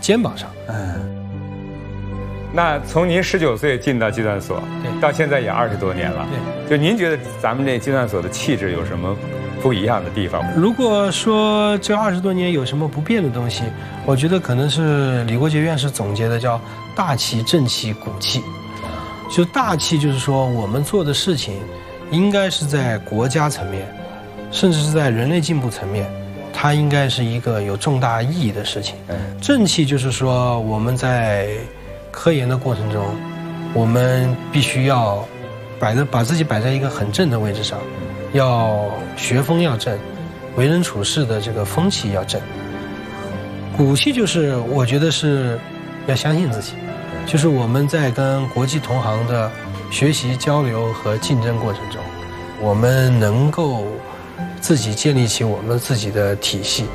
肩膀上。 那从您19岁进到计算所， 对， 到现在也20多年了。 对， 就您觉得咱们这计算所的气质有什么不一样的地方吗？ 如果说这20多年有什么不变的东西，我觉得可能是李国杰院士总结的，叫大气、正气、骨气。就大气就是说，我们做的事情应该是在国家层面，甚至是在人类进步层面，它应该是一个有重大意义的事情。正气就是说，我们在科研的过程中，我们必须要把自己摆在一个很正的位置上，要学风要正，为人处事的这个风气要正。骨气就是我觉得是要相信自己，就是我们在跟国际同行的学习交流和竞争过程中，我们能够自己建立起我们自己的体系。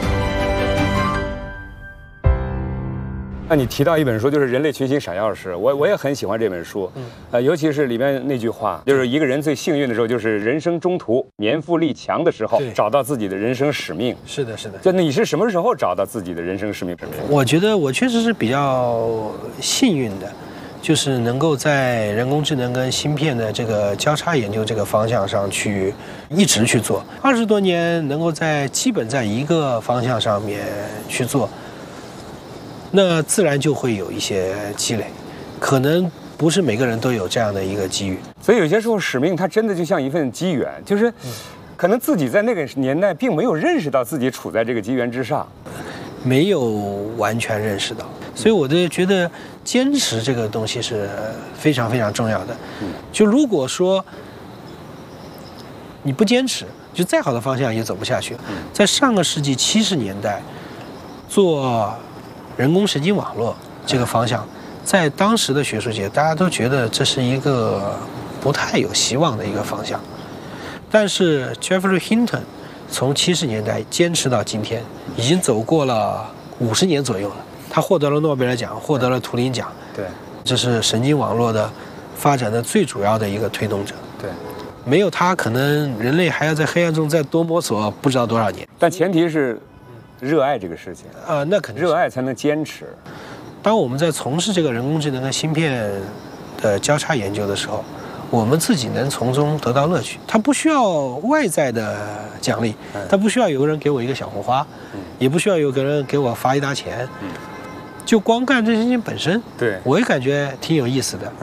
那你提到一本书，就是《人类群星闪耀时》，我也很喜欢这本书，尤其是里面那句话，就是一个人最幸运的时候，就是人生中途年富力强的时候，找到自己的人生使命。 是的，是的。 就你是什么时候找到自己的人生使命？ 我觉得我确实是比较幸运的，就是能够在人工智能跟芯片的这个交叉研究这个方向上去一直去做，20多年能够基本在一个方向上面去做。那自然就会有一些积累，可能不是每个人都有这样的一个机遇。 所以有些时候使命它真的就像一份机缘，就是可能自己在那个年代并没有认识到自己处在这个机缘之上， 没有完全认识到。所以我就觉得坚持这个东西是非常非常重要的。就如果说你不坚持，就再好的方向也走不下去。在上个世纪70年代做人工神经网络这个方向，在当时的学术界，大家都觉得这是一个不太有希望的一个方向。但是 Geoffrey Hinton 从70年代坚持到今天，已经走过了50年左右了。他获得了诺贝尔奖，获得了图灵奖。 对， 这是神经网络的发展的最主要的一个推动者。 对， 没有他，可能人类还要在黑暗中再多摸索不知道多少年。 但前提是热爱这个事情那肯定热爱才能坚持。 当我们在从事这个人工智能跟芯片的交叉研究的时候，我们自己能从中得到乐趣。它不需要外在的奖励，它不需要有个人给我一个小红花，也不需要有个人给我发一沓钱，就光干这事情本身， 对， 我也感觉挺有意思的。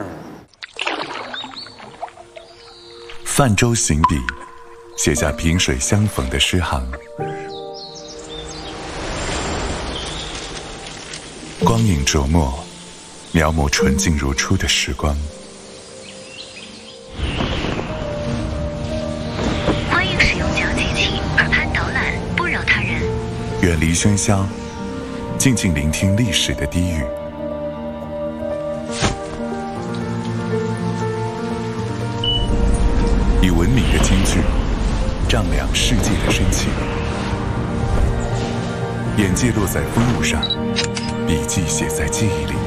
泛舟行笔，写下萍水相逢的诗行。光影琢磨，描摹纯净如初的时光。 欢迎使用讲机器，耳畔导览，不扰他人。 远离喧嚣，静静聆听历史的低语。以文明的金句丈量世界的深情。眼界落在风物上，笔记写在记忆里。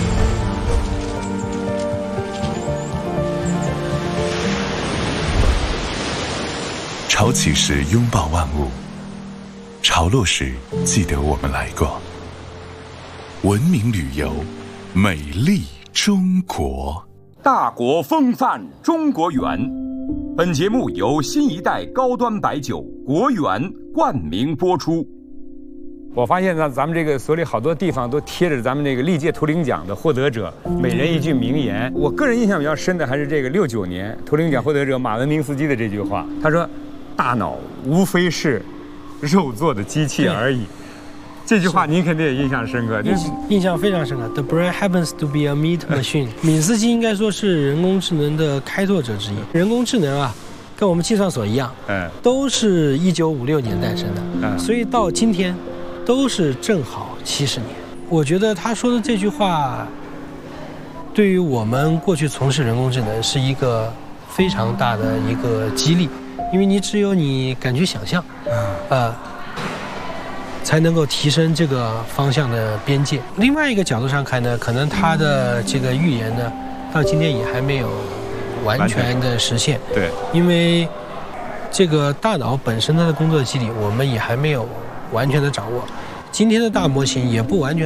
潮起时拥抱万物，潮落时记得我们来过。文明旅游，美丽中国。 大国风范中国园。本节目由新一代高端白酒国园冠名播出。 我发现咱们这个所里好多地方都贴着咱们这个历届图灵奖的获得者每人一句名言。我个人印象比较深的还是这个69年图灵奖获得者马文明斯基的这句话，他说：“大脑无非是肉做的机器而已。”这句话您肯定也印象深刻， 印象非常深刻。The brain happens to be a meat machine。闵斯基应该说是人工智能的开拓者之一。人工智能啊，跟我们计算所一样，都是1956年诞生的，所以到今天都是正好70年。我觉得他说的这句话，对于我们过去从事人工智能是一个非常大的一个激励，因为你只有你敢去想象，才能够提升这个方向的边界。另外一个角度上看呢，可能他的这个预言呢，到今天也还没有完全的实现。 对， 因为这个大脑本身它的工作机理，我们也还没有完全的掌握。今天的大模型也不完全